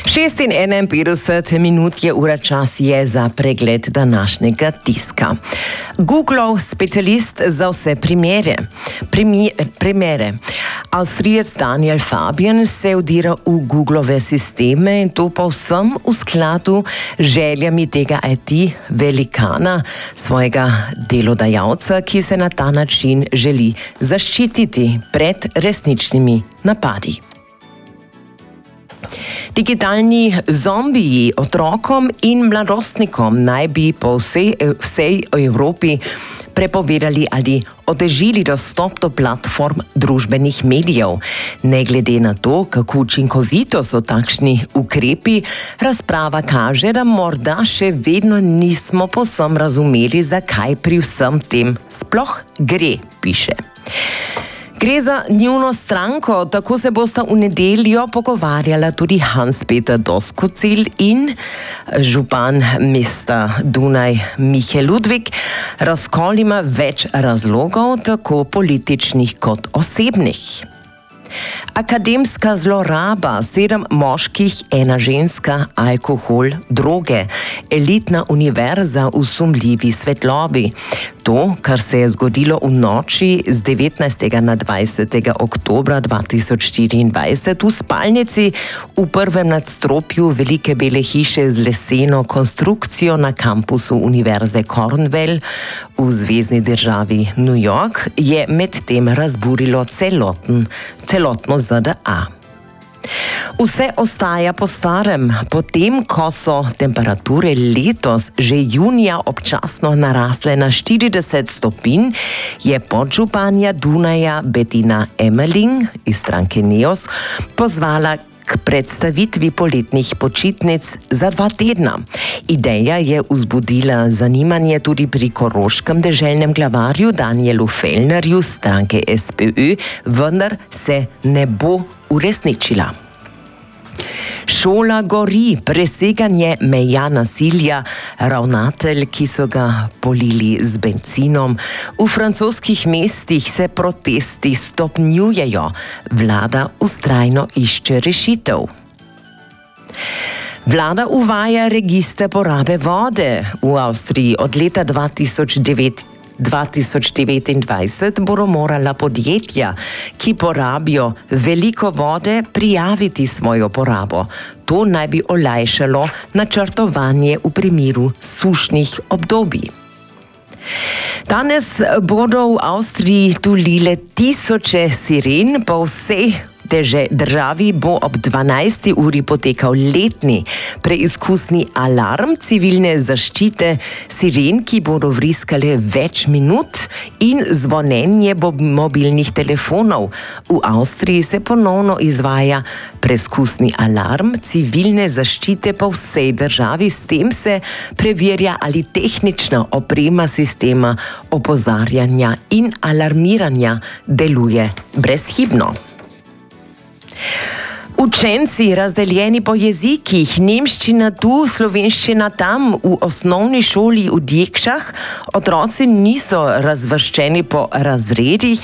56 minut je ura, čas je za pregled današnjega tiska. Googlov specialist za vse primere. Avstrijec Daniel Fabian se vdira v Googlove sisteme in to povsem v skladu z željami tega IT velikana, svojega delodajalca, ki se na ta način želi zaščititi pred resničnimi napadi. Digitalni zombiji otrokom in mladostnikom naj bi po vsej Evropi prepovedali ali otežili dostop do platform družbenih medijev. Ne glede na to, kako učinkovito so takšni ukrepi, razprava kaže, da morda še vedno nismo povsem razumeli, zakaj pri vsem tem sploh gre, piše. Gre za njuno stranko, tako se bosta v nedeljo pogovarjala tudi Hans-Peter Doskozil in župan mesta Dunaj Michael Ludwig. Razkol ima več razlogov, tako političnih kot osebnih. Akademska zloraba, 7 moških, 1 ženska, alkohol, droge, elitna univerza v sumljivi svetlobi. To, kar se je zgodilo v noči z 19. na 20. oktobra 2024 v spalnici v prvem nadstropju Velike bele hiše z leseno konstrukcijo na kampusu Univerze Cornwall v zvezni državi New York, je medtem razburilo celotno ZDA. Vse ostaja po starem. Potem, ko so temperature letos že junija občasno narasle na 40 stopinj, je podžupanja Dunaja Bettina Emmerling iz stranke NEOS pozvala k predstavitvi poletnih počitnic za 2 tedna. Ideja je vzbudila zanimanje tudi pri koroškem deželnem glavarju Danielu Fellnerju stranke SPÖ, vendar se ne bo uresničila. Šola gori, preseganje meja nasilja, ravnatelj, ki so ga polili z bencinom. V francoskih mestih se protesti stopnjujejo, vlada vztrajno išče rešitev. Vlada uvaja register porabe vode v Avstriji. Od leta 2029 bodo morala podjetja, ki porabijo veliko vode, prijaviti svojo porabo. To naj bi olajšalo načrtovanje v primeru sušnih obdobij. Danes bodo v Avstriji tulile tisoče siren, po vsej državi bo ob 12. uri potekal letni preizkusni alarm civilne zaščite siren, ki bodo vriskale več minut, in zvonjenje mobilnih telefonov. V Avstriji se ponovno izvaja preizkusni alarm civilne zaščite po vsej državi. S tem se preverja, ali tehnična oprema sistema opozarjanja in alarmiranja deluje brezhibno. Učenci razdeljeni po jezikih, nemščina tu, slovenščina tam. V osnovni šoli v Djekšah otroci niso razvrščeni po razredih,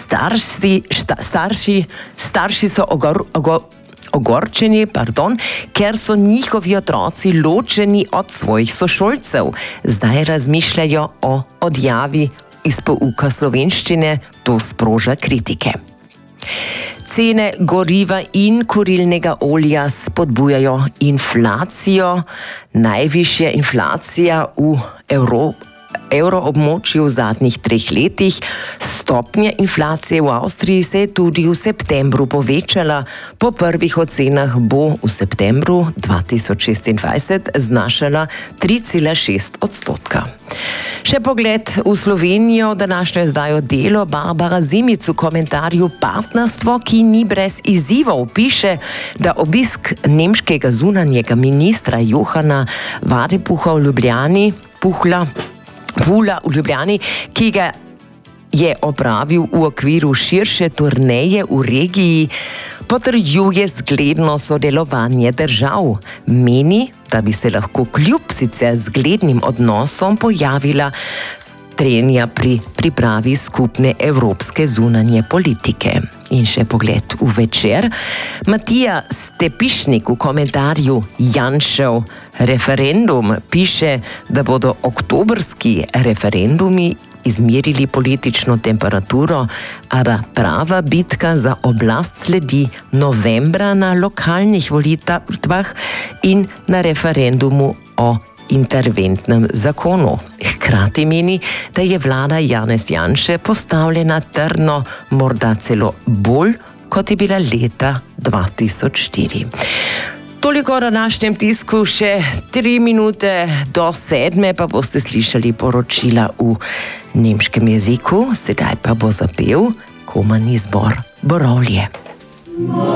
starši so ogorčeni, ker so njihovi otroci ločeni od svojih sošolcev. Zdaj razmišljajo o odjavi iz pouka slovenščine, to sproža kritike. Cene goriva in kurilnega olja spodbujajo inflacijo. Najvišja inflacija v evroobmočju v zadnjih 3 letih. Stopnja inflacije v Avstriji se je tudi v septembru povečala. Po prvih ocenah bo v septembru 2026 znašala 3,6%. Še pogled v Slovenijo, današnjo izdajo Delo. Barbara Zimic v komentarju Partnerstvo, ki ni brez izzivov, piše, da obisk nemškega zunanjega ministra Johana Wadepucha v Ljubljani, ki ga je opravil v okviru širše turneje v regiji, potrjuje zgledno sodelovanje držav. Meni, da bi se lahko kljub sicer zglednim odnosom pojavila trenja pri pripravi skupne evropske zunanje politike. In še pogled v Večer. Matija Tepišnik v komentarju Janšev referendum piše, da bodo oktobrski referendumi izmerili politično temperaturo, a da prava bitka za oblast sledi novembra na lokalnih volitvah in na referendumu o interventnem zakonu. Hkrati meni, da je vlada Janez Janše postavljena trdno, morda celo bolj, kot je bila leta 2004. Toliko o današnjem tisku, še 3 minute do 7, pa boste slišali poročila v nemškem jeziku, sedaj pa bo zapel komorni zbor Borovlje.